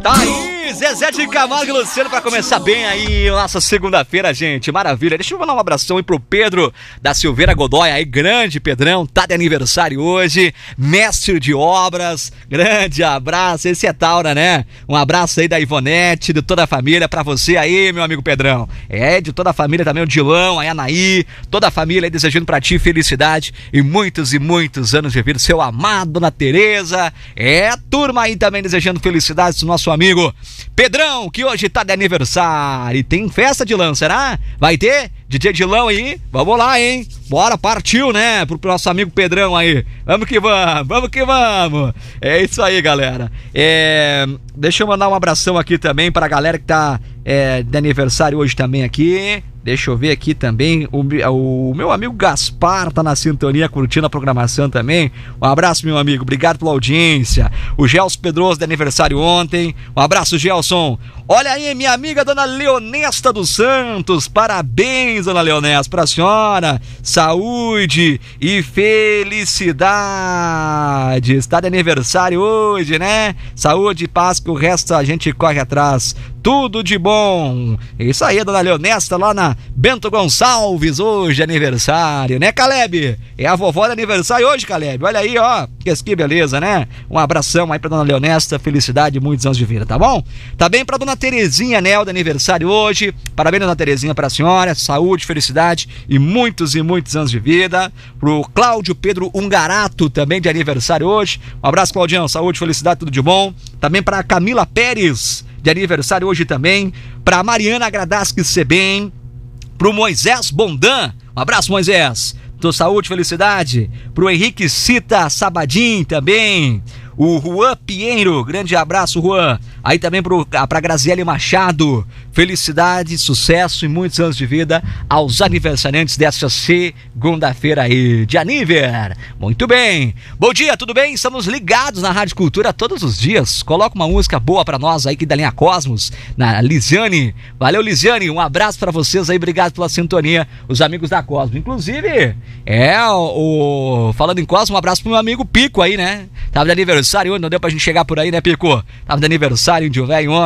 Tá aí, Zezé de Camargo e Luciano pra começar bem aí nossa segunda-feira, gente. Maravilha. Deixa eu mandar um abração aí pro Pedro da Silveira Godoy, aí grande Pedrão, tá de aniversário hoje, mestre de obras, grande abraço, esse é Taura, né? Um abraço aí da Ivonete, de toda a família pra você aí, meu amigo Pedrão. É, de toda a família também, o Dilão, a Anaí, toda a família aí desejando pra ti felicidade e muitos anos de vida, seu amado, Dona Tereza, turma aí também desejando felicidades do nosso amigo Pedrão, que hoje tá de aniversário. E tem festa, Dilão, será? Vai ter? DJ Dilão aí? Vamos lá, hein? Bora, partiu, né? Pro nosso amigo Pedrão aí. Vamos que vamos. É isso aí, galera. Deixa eu mandar um abração aqui também pra galera que tá de aniversário hoje também aqui. Deixa eu ver aqui também, o meu amigo Gaspar tá na sintonia, curtindo a programação também. Um abraço, meu amigo, obrigado pela audiência. O Gelson Pedroso de aniversário ontem. Um abraço, Gelson. Olha aí, minha amiga Dona Leonesta dos Santos. Parabéns, Dona Leonesta, pra senhora. Saúde e felicidade. Está de aniversário hoje, né? Saúde e paz, que o resto a gente corre atrás. Tudo de bom. Isso aí, Dona Leonesta, lá na Bento Gonçalves, hoje é aniversário, né, Caleb? É a vovó de aniversário hoje, Caleb. Olha aí, ó, que beleza, né? Um abração aí pra Dona Leonesta, felicidade e muitos anos de vida, tá bom? Tá bem pra Dona Terezinha Nel, de aniversário hoje. Parabéns, Dona Terezinha, pra senhora. Saúde, felicidade e muitos anos de vida. Pro Cláudio Pedro Ungarato, também de aniversário hoje. Um abraço, Claudião, saúde, felicidade, tudo de bom. Também pra Camila Pérez, de aniversário hoje também. Pra Mariana Gradaski Sebem. Pro Moisés Bondan, um abraço, Moisés. Tua saúde, felicidade. Pro Henrique Cita Sabadim também. O Juan Pinheiro, grande abraço, Juan. Aí também pra Graziele Machado, felicidade, sucesso e muitos anos de vida aos aniversariantes dessa segunda-feira aí, de aniver. Muito bem. Bom dia, tudo bem? Estamos ligados na Rádio Cultura todos os dias. Coloca uma música boa pra nós aí, que da linha Cosmos, na Lisiane. Valeu, Lisiane, um abraço pra vocês aí, obrigado pela sintonia, os amigos da Cosmos. Inclusive, falando em Cosmos, um abraço pro meu amigo Pico aí, né? Tava de aniversário, não deu pra gente chegar por aí, né, Pico? Tava de aniversário de um velho ontem.